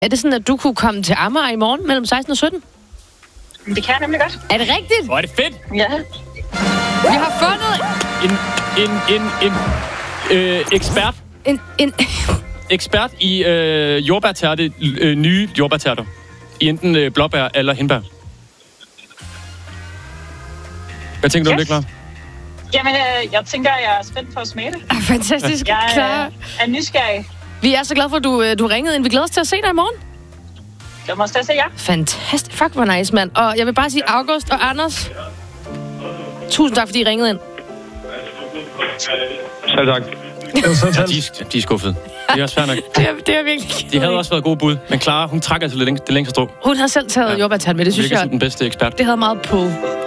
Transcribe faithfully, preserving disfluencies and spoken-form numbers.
Er det sådan, at du kunne komme til Amager i morgen mellem seksten og sytten? Det kan jeg nemlig godt. Er det rigtigt? Hvor er det fedt! Ja. Vi har fundet En, en, en, en øh, ekspert. en... en Ekspert i øh, jordbærtærte, øh, nye jordbærtærter. I enten øh, blåbær eller hindbær. Hvad tænker du Yes. om det, Clara? Jamen, øh, jeg tænker, jeg er spændt på at smage det. ah, fantastisk, Jeg Clara. øh, er nysgerrig. Vi er så glade for, at du, øh, du ringede ind. Vi glæder os til at se dig i morgen. Jeg må også se jer. Fantastisk. Fuck, hvor nice, mand. Og jeg vil bare sige, August og Anders, tusind tak, fordi I ringede ind. Selv tak. Ja, de, er- de er skuffede. Det er også fair nok. Det er, det er virkelig... De havde også været gode bud, men Clara, hun trak altså det længste, det længste strå. Hun har selv taget ja. jordbærtand med, det synes Virker jeg... som den bedste ekspert. Det havde meget på.